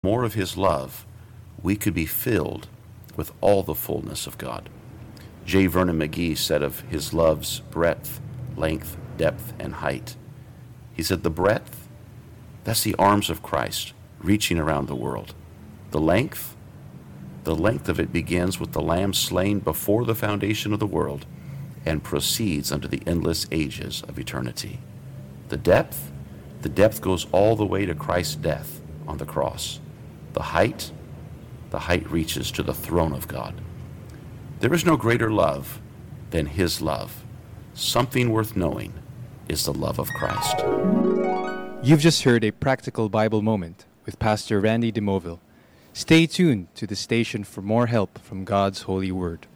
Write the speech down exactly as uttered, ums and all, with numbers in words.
more of his love, we could be filled with all the fullness of God. J. Vernon McGee said of his love's breadth, length, depth, and height. He said, the breadth, that's the arms of Christ reaching around the world. The length, the length of it begins with the Lamb slain before the foundation of the world and proceeds unto the endless ages of eternity. The depth, the depth goes all the way to Christ's death on the cross. The height, the height reaches to the throne of God. There is no greater love than his love. Something worth knowing is the love of Christ. You've just heard a practical Bible moment with Pastor Randy DeMoville. Stay tuned to the station for more help from God's holy word.